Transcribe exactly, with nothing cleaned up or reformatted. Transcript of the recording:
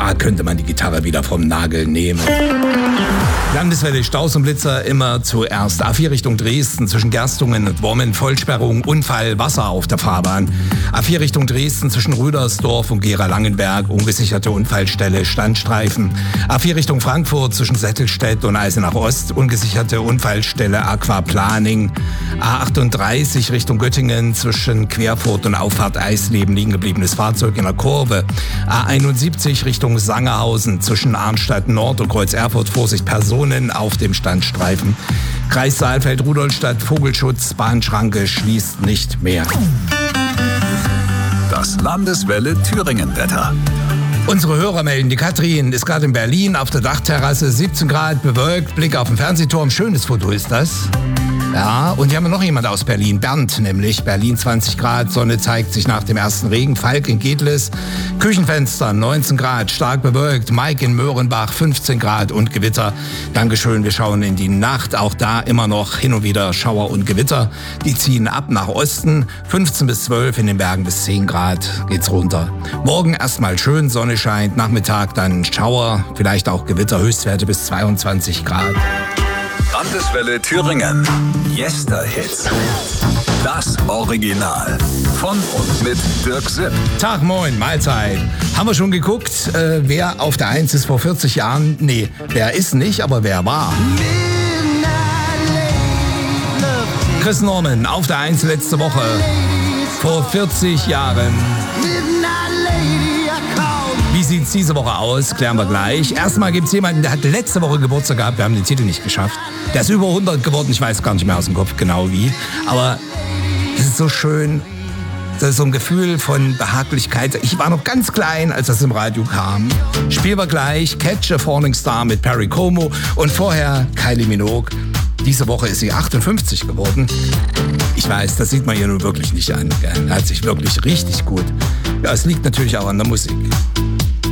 Da könnte man die Gitarre wieder vom Nagel nehmen. Landeswelle Staus und Blitzer immer zuerst. A vier Richtung Dresden zwischen Gerstungen und Wormen, Vollsperrung, Unfall, Wasser auf der Fahrbahn. A vier Richtung Dresden zwischen Rüdersdorf und Gera-Langenberg, ungesicherte Unfallstelle, Standstreifen. A vier Richtung Frankfurt zwischen Settelstedt und Eisenach Ost, ungesicherte Unfallstelle Aquaplaning. A achtunddreißig Richtung Göttingen zwischen Querfurt und Auffahrt Eisleben, liegen gebliebenes Fahrzeug in der Kurve. A einundsiebzig Richtung Sangerhausen zwischen Arnstadt Nord und Kreuz Erfurt, Vorsicht Personen auf dem Standstreifen. Kreis Saalfeld, Rudolstadt, Vogelschutz, Bahnschranke schließt nicht mehr. Das Landeswelle Thüringen-Wetter. Unsere Hörer melden, die Katrin ist gerade in Berlin auf der Dachterrasse, siebzehn Grad, bewölkt, Blick auf den Fernsehturm. Schönes Foto ist das. Ja, und hier haben wir noch jemand aus Berlin, Bernd nämlich. Berlin zwanzig Grad, Sonne zeigt sich nach dem ersten Regen. Falk in Gedles, Küchenfenster neunzehn Grad, stark bewölkt. Mike in Möhrenbach fünfzehn Grad und Gewitter. Dankeschön, wir schauen in die Nacht. Auch da immer noch hin und wieder Schauer und Gewitter. Die ziehen ab nach Osten. fünfzehn bis zwölf, in den Bergen bis zehn Grad geht's runter. Morgen erstmal schön, Sonne scheint. Nachmittag dann Schauer, vielleicht auch Gewitter. Höchstwerte bis zweiundzwanzig Grad. Landeswelle Thüringen. Yesterhits. Das Original. Von und mit Dirk Sipp. Tag, moin, Mahlzeit. Haben wir schon geguckt, äh, wer auf der Eins ist vor vierzig Jahren? Nee, wer ist nicht, aber wer war? Chris Norman auf der Eins letzte Woche. Vor vierzig Jahren. Wie sieht's diese Woche aus? Klären wir gleich. Erstmal gibt's jemanden, der hat letzte Woche Geburtstag gehabt. Wir haben den Titel nicht geschafft. Der ist über hundert geworden. Ich weiß gar nicht mehr aus dem Kopf genau wie. Aber es ist so schön. Das ist so ein Gefühl von Behaglichkeit. Ich war noch ganz klein, als das im Radio kam. Spielen wir gleich Catch a Falling Star mit Perry Como. Und vorher Kylie Minogue. Diese Woche ist sie achtundfünfzig geworden. Ich weiß, das sieht man ihr nun wirklich nicht an. Er hat sich wirklich richtig gut. Ja, es liegt natürlich auch an der Musik.